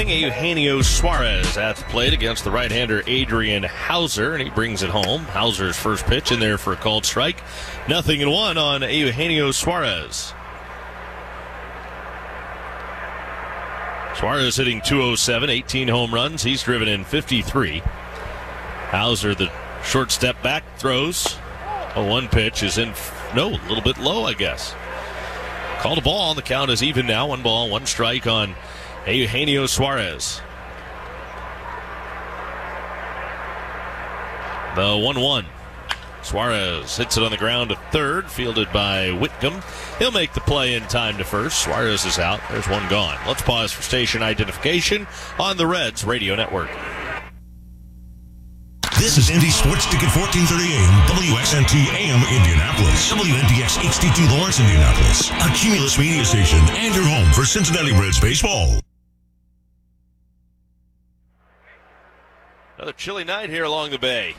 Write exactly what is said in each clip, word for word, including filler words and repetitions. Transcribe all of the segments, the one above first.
Eugenio Suarez at the plate against the right-hander Adrian Hauser, and he brings it home. Hauser's first pitch in there for a called strike. Nothing and one on Eugenio Suarez. Suarez hitting two oh seven, eighteen home runs. He's driven in fifty-three. Hauser, the short step back, throws. A one pitch is in, no, a little bit low, I guess. Called a ball. The count is even now. One ball, one strike on Eugenio Suarez. The one one. Suarez hits it on the ground to third, fielded by Whitcomb. He'll make the play in time to first. Suarez is out. There's one gone. Let's pause for station identification on the Reds Radio Network. This is Indy Sports Ticket fourteen thirty A M, W X N T A M Indianapolis, W N D X H D two Lawrence, Indianapolis, a Cumulus media station, and your home for Cincinnati Reds baseball. Another chilly night here along the bay.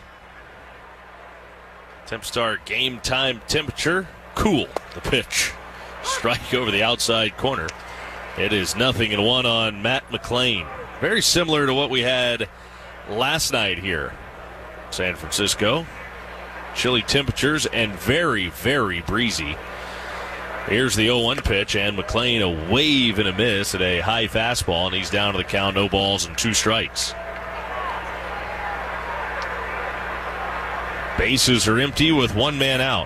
Tempstar game time temperature, cool. The pitch, strike over the outside corner. It is nothing and one on Matt McLain. Very similar to what we had last night here. San Francisco. Chilly temperatures and very, very breezy. Here's the oh one pitch, and McLain a wave and a miss at a high fastball, and he's down to the count, no balls and two strikes. Bases are empty with one man out.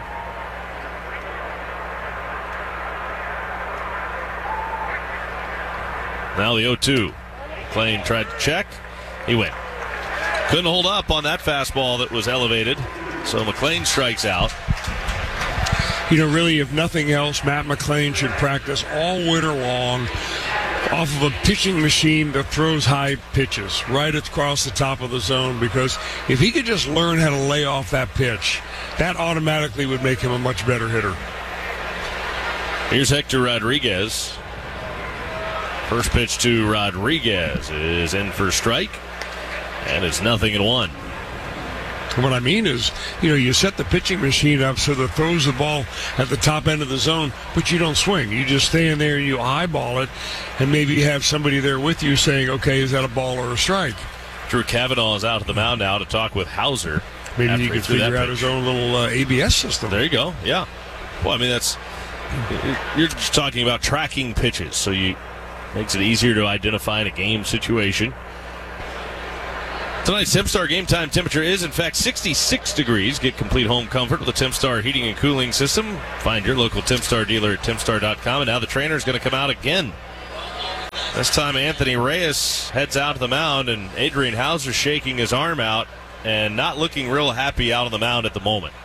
Now the oh two. McLain tried to check. He went. Couldn't hold up on that fastball that was elevated. So McLain strikes out. You know, really, if nothing else, Matt McLain should practice all winter long off of a pitching machine that throws high pitches right across the top of the zone, because if he could just learn how to lay off that pitch, that automatically would make him a much better hitter. Here's Hector Rodriguez. First pitch to Rodriguez is in for strike, and it's nothing and one. What I mean is, you know, you set the pitching machine up so that it throws the ball at the top end of the zone, but you don't swing. You just stay in there and you eyeball it, and maybe you have somebody there with you saying, okay, is that a ball or a strike? Drew Kavanaugh is out of the mound now to talk with Hauser. Maybe he could figure out his own little uh, A B S system. There you go, yeah. Well, I mean, that's, you're just talking about tracking pitches, so you makes it easier to identify in a game situation. Tonight's Tempstar game time temperature is, in fact, sixty-six degrees. Get complete home comfort with the Tempstar heating and cooling system. Find your local Tempstar dealer at Tempstar dot com. And now the trainer is going to come out again. This time Anthony Reyes heads out to the mound, and Adrian Hauser shaking his arm out and not looking real happy out on the mound at the moment.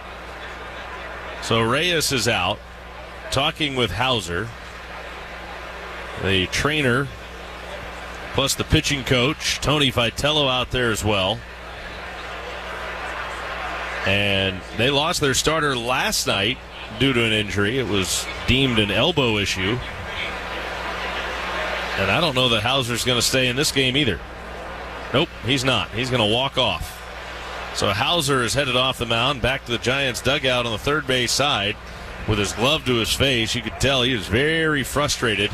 So Reyes is out, talking with Hauser. The trainer, plus the pitching coach, Tony Vitello, out there as well. And they lost their starter last night due to an injury. It was deemed an elbow issue. And I don't know that Hauser's going to stay in this game either. Nope, he's not. He's going to walk off. So Hauser is headed off the mound, back to the Giants' dugout on the third base side with his glove to his face. You could tell he was very frustrated.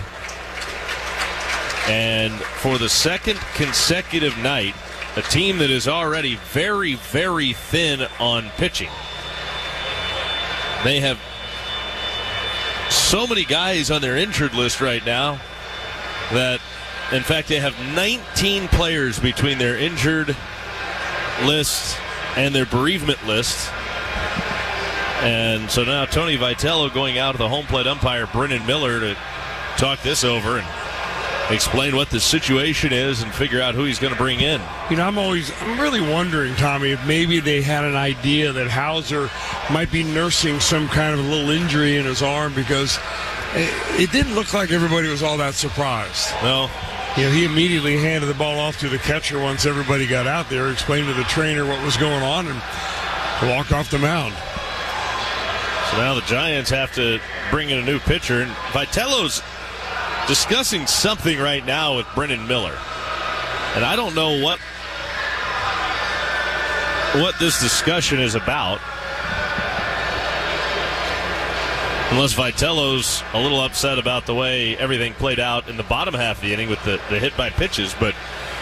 And for the second consecutive night, a team that is already very, very thin on pitching. They have so many guys on their injured list right now that, in fact, they have nineteen players between their injured list and their bereavement list. And so now Tony Vitello going out to the home plate umpire, Brennan Miller, to talk this over and explain what the situation is and figure out who he's going to bring in. You know, I'm always, I'm really wondering, Tommy, if maybe they had an idea that Hauser might be nursing some kind of a little injury in his arm, because it, it didn't look like everybody was all that surprised. No. You know, he immediately handed the ball off to the catcher once everybody got out there, explained to the trainer what was going on, and walked off the mound. So now the Giants have to bring in a new pitcher, and Vitello's discussing something right now with Brennan Miller. And I don't know what what this discussion is about. Unless Vitello's a little upset about the way everything played out in the bottom half of the inning with the, the hit by pitches, but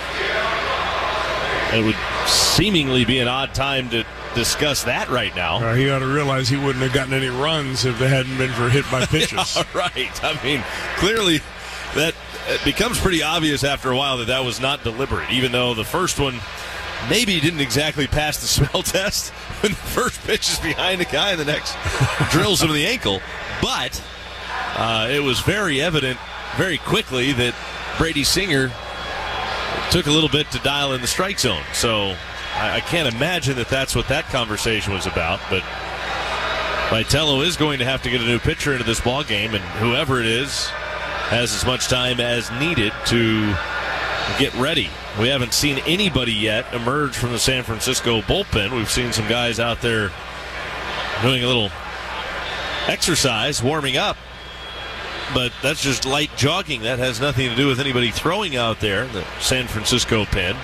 it would seemingly be an odd time to discuss that right now. Uh, he ought to realize he wouldn't have gotten any runs if they hadn't been for hit by pitches. Yeah, right. I mean, clearly that it becomes pretty obvious after a while that that was not deliberate, even though the first one maybe didn't exactly pass the smell test when the first pitch is behind the guy and the next drills him in the ankle. But uh, it was very evident very quickly that Brady Singer took a little bit to dial in the strike zone. So I, I can't imagine that that's what that conversation was about. But Vitello is going to have to get a new pitcher into this ball game, and whoever it is has as much time as needed to get ready. We haven't seen anybody yet emerge from the San Francisco bullpen. We've seen some guys out there doing a little exercise, warming up. But that's just light jogging. That has nothing to do with anybody throwing out there in the San Francisco pen.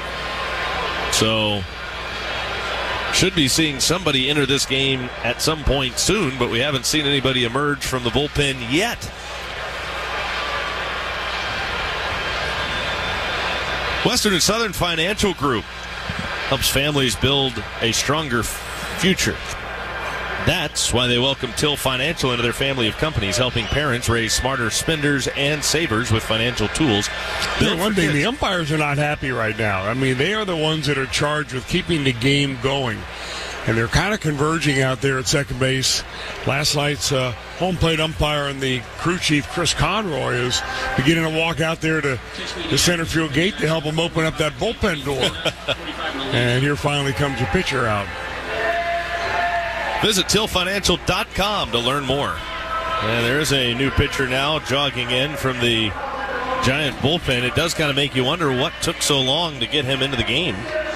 So, should be seeing somebody enter this game at some point soon, but we haven't seen anybody emerge from the bullpen yet. Western and Southern Financial Group helps families build a stronger f- future. That's why they welcome Till Financial into their family of companies, helping parents raise smarter spenders and savers with financial tools. You know, one thing, the umpires are not happy right now. I mean, they are the ones that are charged with keeping the game going. And they're kind of converging out there at second base. Last night's uh, home plate umpire and the crew chief, Chris Conroy, is beginning to walk out there to the center field gate to help him open up that bullpen door. And here finally comes a pitcher out. Visit till financial dot com to learn more. And there is a new pitcher now jogging in from the Giant bullpen. It does kind of make you wonder what took so long to get him into the game.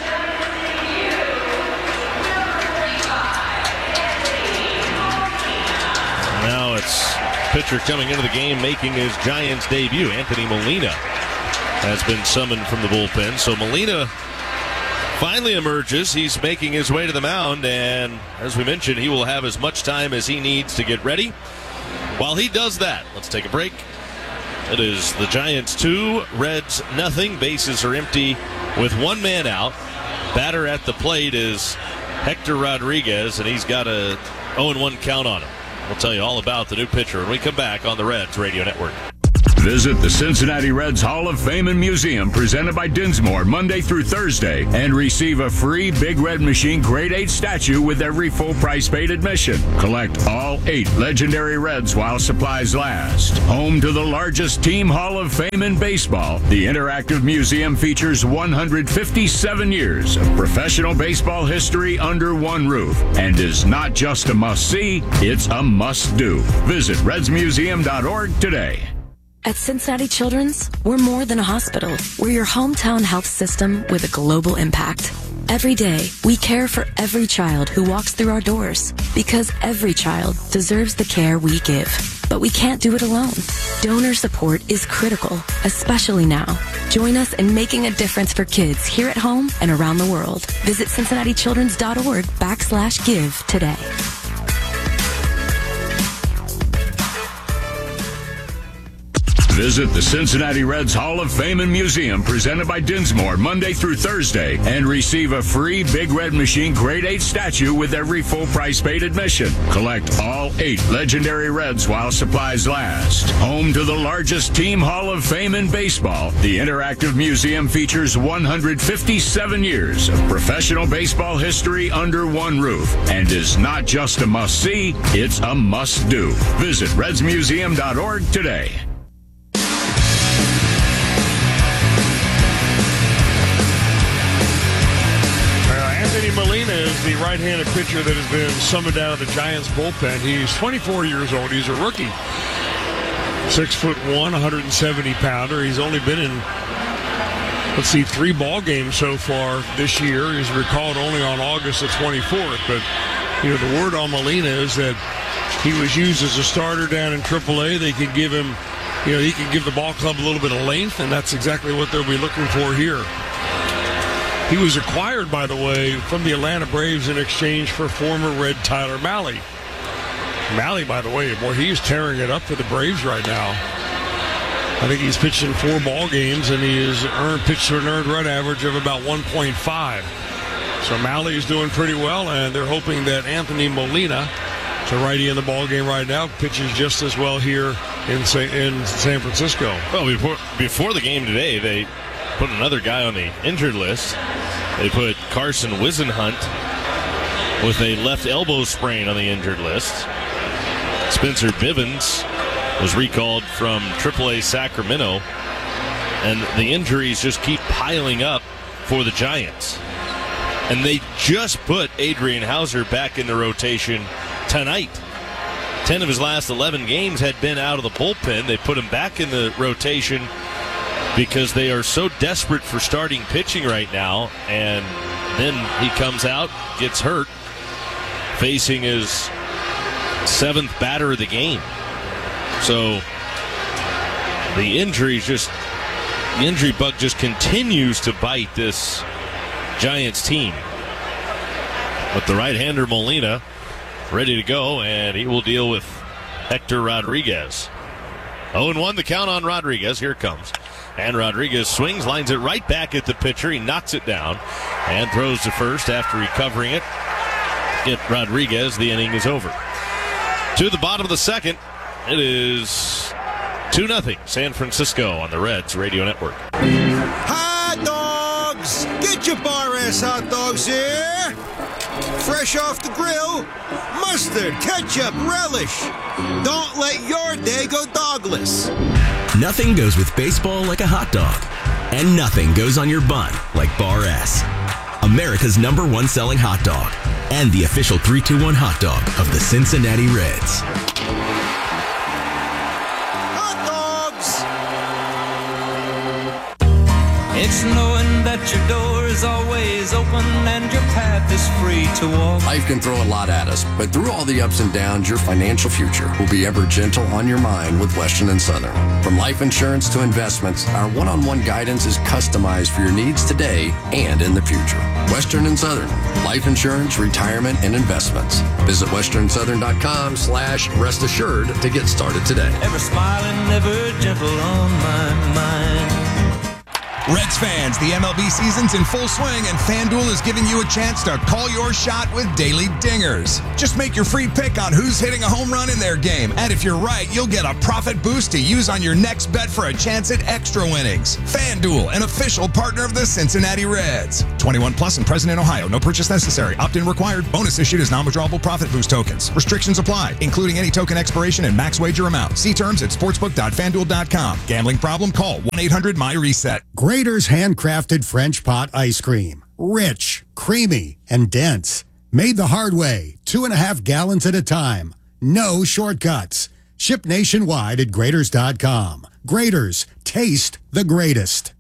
Now it's pitcher coming into the game, making his Giants debut. Anthony Molina has been summoned from the bullpen. So Molina finally emerges. He's making his way to the mound, and as we mentioned, he will have as much time as he needs to get ready. While he does that, let's take a break. It is the Giants two, Reds nothing. Bases are empty with one man out. Batter at the plate is Hector Rodriguez, and he's got a oh and one count on him. We'll tell you all about the new pitcher when we come back on the Reds Radio Network. Visit the Cincinnati Reds Hall of Fame and Museum presented by Dinsmore Monday through Thursday and receive a free Big Red Machine Grade eight statue with every full-price paid admission. Collect all eight legendary Reds while supplies last. Home to the largest team Hall of Fame in baseball, the interactive museum features one hundred fifty-seven years of professional baseball history under one roof and is not just a must-see, it's a must-do. Visit reds museum dot org today. At Cincinnati Children's, we're more than a hospital. We're your hometown health system with a global impact. Every day, we care for every child who walks through our doors because every child deserves the care we give. But we can't do it alone. Donor support is critical, especially now. Join us in making a difference for kids here at home and around the world. Visit cincinnati children's dot org backslash give today. Visit the Cincinnati Reds Hall of Fame and Museum presented by Dinsmore Monday through Thursday and receive a free Big Red Machine Grade eight statue with every full-price paid admission. Collect all eight legendary Reds while supplies last. Home to the largest team Hall of Fame in baseball, the interactive museum features one hundred fifty-seven years of professional baseball history under one roof and is not just a must-see, it's a must-do. Visit reds museum dot org today. Molina is the right-handed pitcher that has been summoned out of the Giants bullpen. He's twenty-four years old. He's a rookie. Six foot one, one hundred seventy pounder. He's only been in, let's see, three ball games so far this year. He's recalled only on August the twenty-fourth. But, you know, the word on Molina is that he was used as a starter down in triple A. They can give him, you know, he can give the ball club a little bit of length, and that's exactly what they'll be looking for here. He was acquired, by the way, from the Atlanta Braves in exchange for former Red Tyler Mahle. Malley, by the way, boy, he's tearing it up for the Braves right now. I think he's pitched in four ball games, and he has earned pitched to an earned run average of about one point five. So Malley's doing pretty well, and they're hoping that Anthony Molina, it's a righty in the ball game right now, pitches just as well here in Sa- in San Francisco. Well, before before the game today, they put another guy on the injured list. They put Carson Wisenhunt with a left elbow sprain on the injured list. Spencer Bivens was recalled from triple A Sacramento, and the injuries just keep piling up for the Giants. And they just put Adrian Hauser back in the rotation tonight. Ten of his last eleven games had been out of the bullpen. They put him back in the rotation because they are so desperate for starting pitching right now. And then he comes out, gets hurt, facing his seventh batter of the game. So the injuries just, the injury bug just continues to bite this Giants team. But the right-hander Molina ready to go, and he will deal with Hector Rodriguez. oh and one the count on Rodriguez. Here it comes. And Rodriguez swings, lines it right back at the pitcher. He knocks it down and throws to first after recovering it. Get Rodriguez, the inning is over. To the bottom of the second, it is two nothing San Francisco on the Reds Radio Network. Hot dogs! Get your Bar S hot dogs here! Fresh off the grill, mustard, ketchup, relish. Don't let your day go dogless. Nothing goes with baseball like a hot dog. And nothing goes on your bun like Bar S. America's number one selling hot dog. And the official three two one hot dog of the Cincinnati Reds. Hot dogs! It's knowing that your door is always open and your path is free to walk. Life can throw a lot at us, but through all the ups and downs, your financial future will be ever gentle on your mind with Western and Southern. From life insurance to investments, our one-on-one guidance is customized for your needs today and in the future. Western and Southern, life insurance, retirement, and investments. Visit western southern dot com slash rest assured to get started today. Ever smiling, ever gentle on my mind. Reds fans, the M L B season's in full swing, and FanDuel is giving you a chance to call your shot with daily dingers. Just make your free pick on who's hitting a home run in their game, and if you're right, you'll get a profit boost to use on your next bet for a chance at extra winnings. FanDuel, an official partner of the Cincinnati Reds. twenty-one plus and present in Ohio. No purchase necessary. Opt-in required. Bonus issued as non-withdrawable profit boost tokens. Restrictions apply, including any token expiration and max wager amount. See terms at sportsbook dot fan duel dot com. Gambling problem? Call one eight hundred my reset. Grader's handcrafted French pot ice cream. Rich, creamy, and dense. Made the hard way, two and a half gallons at a time. No shortcuts. Ship nationwide at graders dot com. Graders, taste the greatest.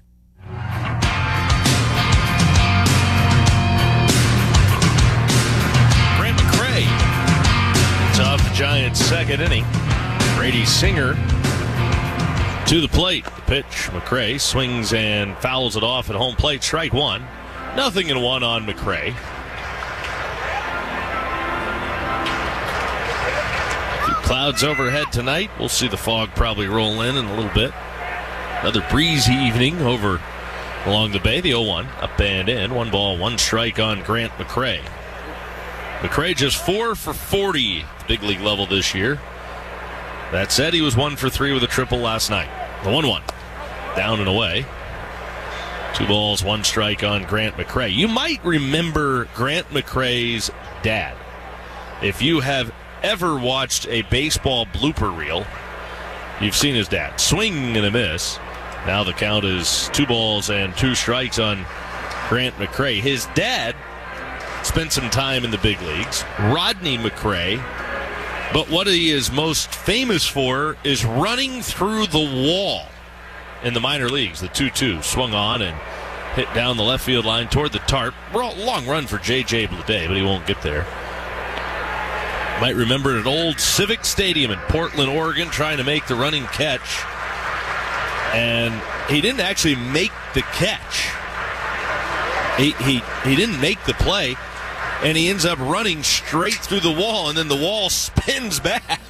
Grant McCray top the Giants' second inning. Brady Singer to the plate. The pitch, McCray swings and fouls it off at home plate. Strike one. Nothing in one on McCray. A few clouds overhead tonight. We'll see the fog probably roll in in a little bit. Another breezy evening over along the bay. The oh one up and in. One ball, one strike on Grant McCray. McCray just four for forty at the big league level this year. That said, he was one for three with a triple last night. The one one. Down and away. Two balls, one strike on Grant McCray. You might remember Grant McCray's dad. If you have ever watched a baseball blooper reel, you've seen his dad. Swing and a miss. Now the count is two balls and two strikes on Grant McCray. His dad spent some time in the big leagues. Rodney McCray. But what he is most famous for is running through the wall in the minor leagues. The two two swung on and hit down the left field line toward the tarp. Long run for J J Bleday, but he won't get there. Might remember at old Civic Stadium in Portland, Oregon, trying to make the running catch. And he didn't actually make the catch. He, he, he didn't make the play. and he ends up running straight through the wall, and then the wall spins back.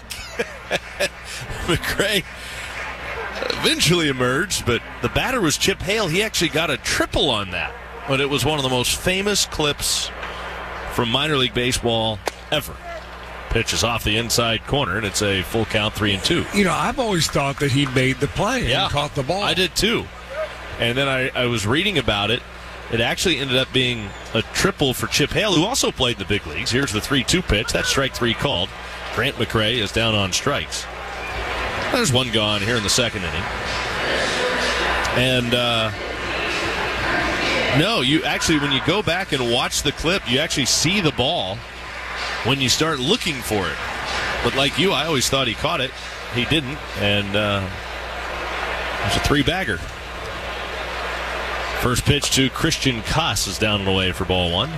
McRae eventually emerged, but the batter was Chip Hale. He actually got a triple on that, but it was one of the most famous clips from minor league baseball ever. Pitch is off the inside corner, and it's a full count, three and two. You know, I've always thought that he made the play yeah, and caught the ball. I did too. And then I, I was reading about it. It actually ended up being a triple for Chip Hale, who also played in the big leagues. Here's the three two pitch. That's strike three called. Grant McRae is down on strikes. There's one gone here in the second inning. And, uh, no, you actually, when you go back and watch the clip, you actually see the ball when you start looking for it. But like you, I always thought he caught it. He didn't, and uh, it's a three-bagger. First pitch to Christian Koss is down and away for ball one.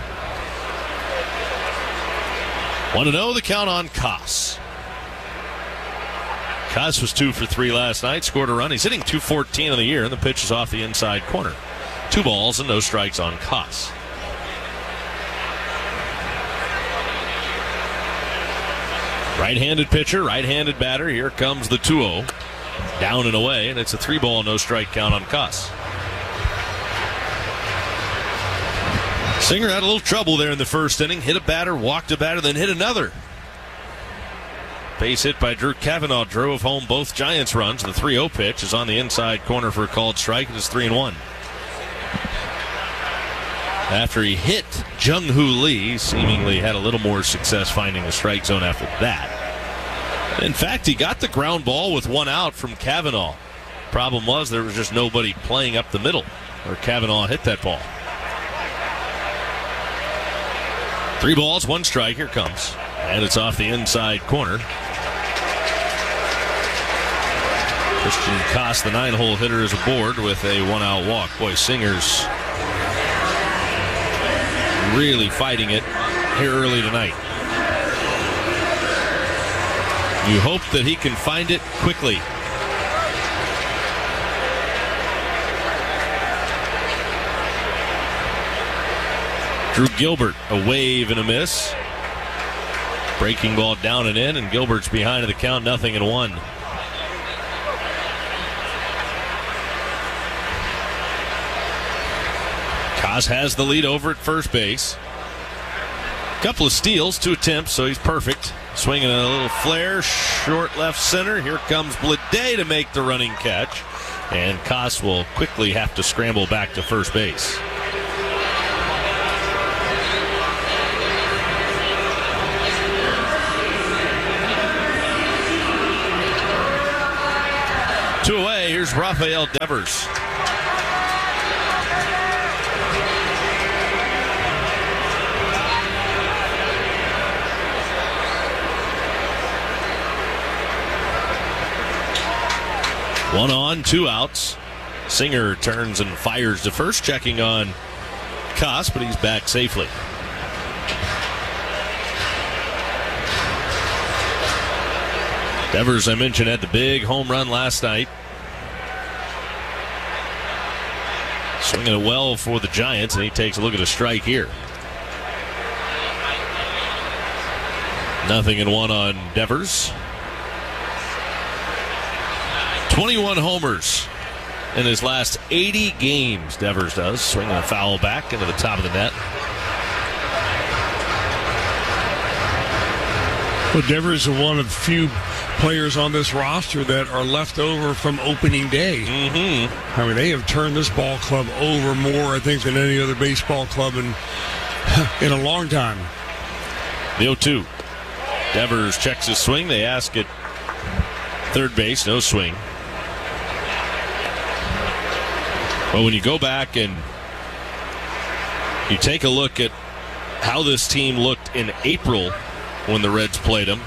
one to oh, the count on Koss. Koss was two for three last night, scored a run. He's hitting two fourteen on the year, and the pitch is off the inside corner. Two balls and no strikes on Koss. Right-handed pitcher, right-handed batter. Here comes the two oh. Down and away, and it's a three-ball, no-strike count on Koss. Singer had a little trouble there in the first inning. Hit a batter, walked a batter, then hit another. Base hit by Drew Cavanaugh drove home both Giants runs. The three oh pitch is on the inside corner for a called strike. It is three and one. After he hit Jung-Hoo Lee, seemingly had a little more success finding the strike zone after that. In fact, he got the ground ball with one out from Cavanaugh. Problem was there was just nobody playing up the middle where Cavanaugh hit that ball. Three balls, one strike. Here comes. And it's off the inside corner. Christian Koss, the nine-hole hitter, is aboard with a one-out walk. Boy, Singer's really fighting it here early tonight. You hope that he can find it quickly. Drew Gilbert, a wave and a miss. Breaking ball down and in, and Gilbert's behind in the count, nothing and one. Koss has the lead over at first base. Couple of steals, two attempts, so he's perfect. Swinging a little flare, short left center. Here comes Bleday to make the running catch. And Koss will quickly have to scramble back to first base. Two away, here's Rafael Devers. One on, two outs. Singer turns and fires to first, checking on Koss, but he's back safely. Devers, I mentioned, had the big home run last night. Swinging it well for the Giants, and he takes a look at a strike here. Nothing in one on Devers. twenty-one homers in his last eighty games, Devers does. Swinging a foul back into the top of the net. Well, Devers is one of the few players on this roster that are left over from opening day. Mm-hmm. I mean, they have turned this ball club over more, I think, than any other baseball club in, in a long time. The oh two. Devers checks his swing. They ask at third base. No swing. Well, when you go back and you take a look at how this team looked in April when the Reds played them,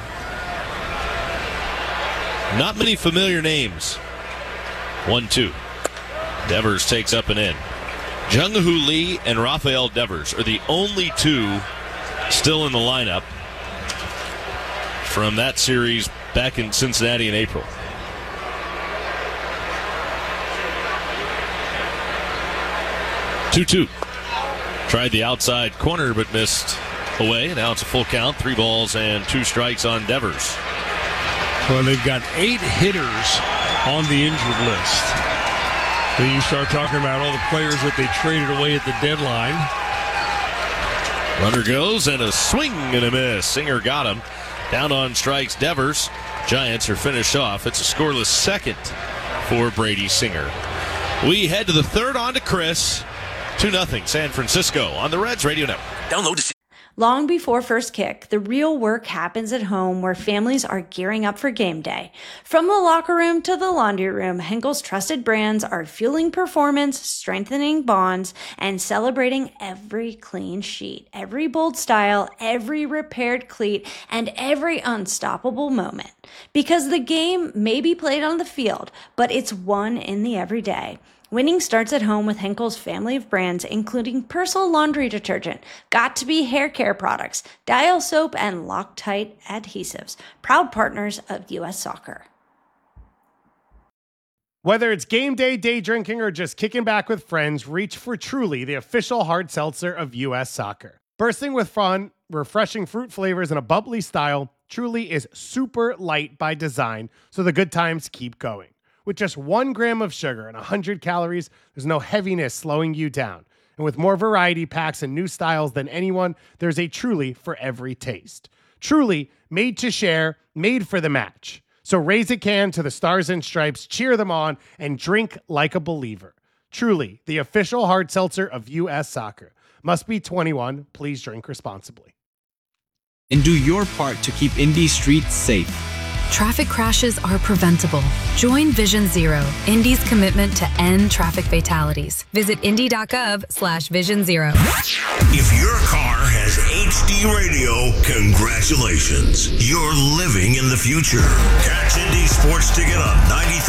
not many familiar names. one two. Devers takes up and in. Jung-Hoo Lee and Rafael Devers are the only two still in the lineup from that series back in Cincinnati in April. two two. Tried the outside corner but missed away. Now it's a full count, three balls and two strikes on Devers. Well, they've got eight hitters on the injured list. Then you start talking about all the players that they traded away at the deadline. Runner goes, and a swing and a miss. Singer got him. Down on strikes, Devers. Giants are finished off. It's a scoreless second for Brady Singer. We head to the third, on to Chris. two nothing San Francisco on the Reds Radio Network. Download to Long before first kick, the real work happens at home where families are gearing up for game day. From the locker room to the laundry room, Henkel's trusted brands are fueling performance, strengthening bonds, and celebrating every clean sheet, every bold style, every repaired cleat, and every unstoppable moment. Because the game may be played on the field, but it's won in the everyday. Winning starts at home with Henkel's family of brands, including Persil laundry detergent, Got2b hair care products, Dial soap, and Loctite adhesives. Proud partners of U S Soccer. Whether it's game day, day drinking, or just kicking back with friends, reach for Truly, the official hard seltzer of U S Soccer. Bursting with fun, refreshing fruit flavors, and a bubbly style, Truly is super light by design, so the good times keep going. With just one gram of sugar and one hundred calories, there's no heaviness slowing you down. And with more variety packs and new styles than anyone, there's a Truly for every taste. Truly, made to share, made for the match. So raise a can to the Stars and Stripes, cheer them on, and drink like a believer. Truly, the official hard seltzer of U S Soccer. Must be twenty-one. Please drink responsibly. And do your part to keep Indy streets safe. Traffic crashes are preventable. Join Vision Zero, Indy's commitment to end traffic fatalities. Visit indy.gov slash vision zero. If your car has H D radio, congratulations. You're living in the future. Catch Indy Sports Ticket on ninety-three.